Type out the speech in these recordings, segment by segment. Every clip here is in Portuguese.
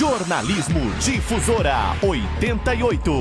Jornalismo Difusora 88.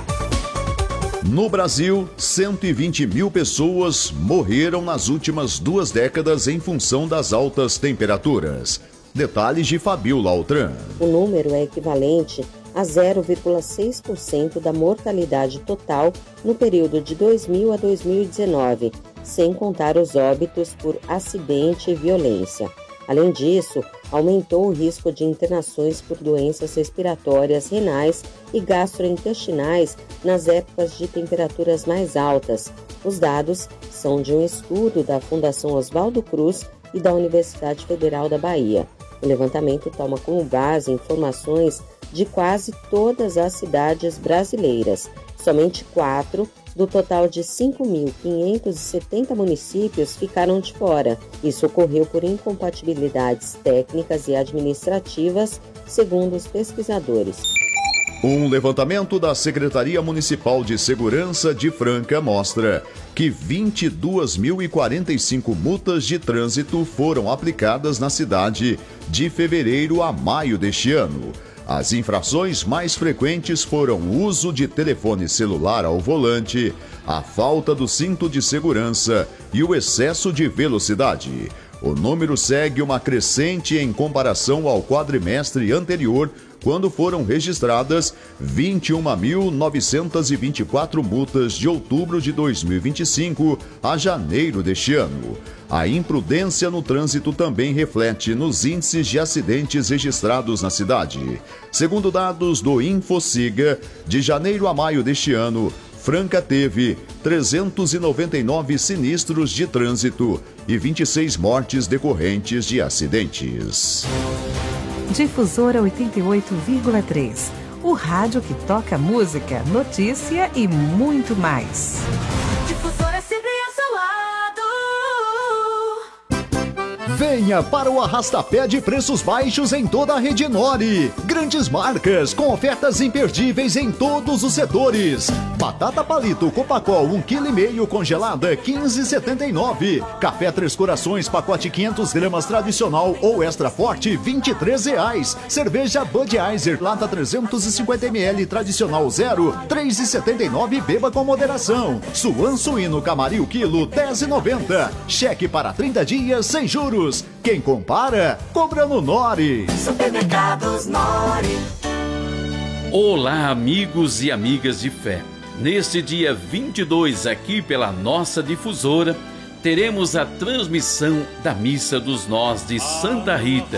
No Brasil, 120 mil pessoas morreram nas últimas 2 décadas em função das altas temperaturas. Detalhes de Fabiola Altran. O número é equivalente a 0,6% da mortalidade total no período de 2000 a 2019, sem contar os óbitos por acidente e violência. Além disso, aumentou o risco de internações por doenças respiratórias, renais e gastrointestinais nas épocas de temperaturas mais altas. Os dados são de um estudo da Fundação Oswaldo Cruz e da Universidade Federal da Bahia. O levantamento toma como base informações de quase todas as cidades brasileiras. Somente 4 do total de 5.570 municípios ficaram de fora. Isso ocorreu por incompatibilidades técnicas e administrativas, segundo os pesquisadores. Um levantamento da Secretaria Municipal de Segurança de Franca mostra que 22.045 multas de trânsito foram aplicadas na cidade de fevereiro a maio deste ano. As infrações mais frequentes foram o uso de telefone celular ao volante, a falta do cinto de segurança e o excesso de velocidade. O número segue uma crescente em comparação ao quadrimestre anterior, quando foram registradas 21.924 multas de outubro de 2025 a janeiro deste ano. A imprudência no trânsito também reflete nos índices de acidentes registrados na cidade. Segundo dados do Infociga, de janeiro a maio deste ano, Franca teve 399 sinistros de trânsito e 26 mortes decorrentes de acidentes. Difusora 88,3. O rádio que toca música, notícia e muito mais. Difusora sempre ao seu lado. Venha para o arrastapé de preços baixos em toda a rede Nori. Grandes marcas com ofertas imperdíveis em todos os setores. Batata palito Copacol 1,5 kg congelada 15,79. Café Três Corações pacote 500 gramas tradicional ou extra forte R$23. Cerveja Budweiser lata 350 ml tradicional 0 3,79. Beba com moderação. Suan suíno Camaril quilo 10,90. Cheque para 30 dias sem juros. Quem compara, compra no Nori. Supermercados Nori. Olá, amigos e amigas de fé. Neste dia 22, aqui pela nossa difusora, teremos a transmissão da Missa dos Nós de Santa Rita.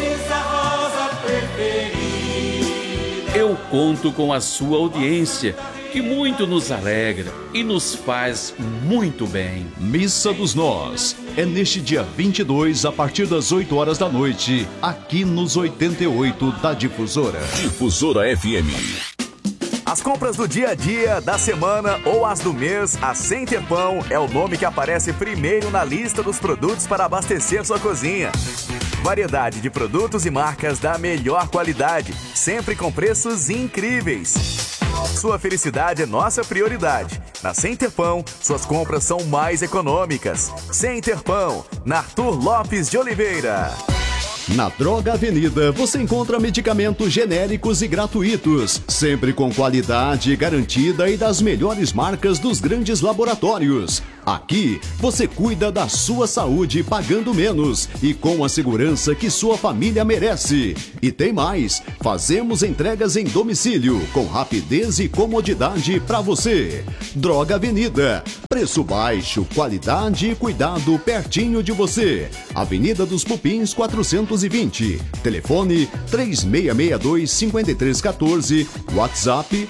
Eu conto com a sua audiência, que muito nos alegra e nos faz muito bem. Missa dos Nós é neste dia 22, a partir das 8 horas da noite, aqui nos 88 da Difusora. Difusora FM. As compras do dia a dia, da semana ou as do mês, a Center Pão é o nome que aparece primeiro na lista dos produtos para abastecer sua cozinha. Variedade de produtos e marcas da melhor qualidade, sempre com preços incríveis. Sua felicidade é nossa prioridade. Na Center Pão, suas compras são mais econômicas. Center Pão, na Arthur Lopes de Oliveira. Na Droga Avenida, você encontra medicamentos genéricos e gratuitos, sempre com qualidade garantida e das melhores marcas dos grandes laboratórios. Aqui, você cuida da sua saúde pagando menos e com a segurança que sua família merece. E tem mais, fazemos entregas em domicílio, com rapidez e comodidade para você. Droga Avenida, preço baixo, qualidade e cuidado pertinho de você. Avenida dos Pupins 420, telefone 3662-5314, WhatsApp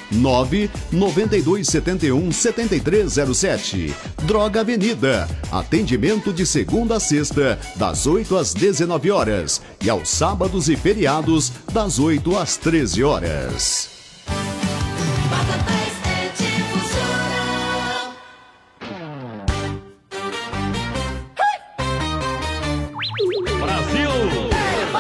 99271-7307. Droga Avenida, atendimento de segunda a sexta, das 8 às 19 horas e aos sábados e feriados, das 8 às 13 horas. Batata